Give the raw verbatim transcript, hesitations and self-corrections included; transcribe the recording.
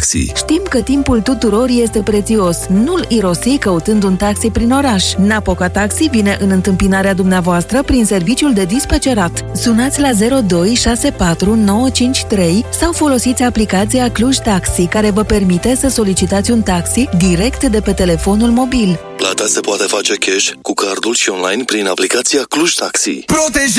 Taxi. Știm că timpul tuturor este prețios. Nu-l irosi căutând un taxi prin oraș. Napoca Taxi vine în întâmpinarea dumneavoastră prin serviciul de dispecerat. Sunați la zero doi șase patru nouă cinci trei sau folosiți aplicația Cluj Taxi, care vă permite să solicitați un taxi direct de pe telefonul mobil. Plata se poate face cash, cu cardul și online prin aplicația Cluj Taxi. Protej-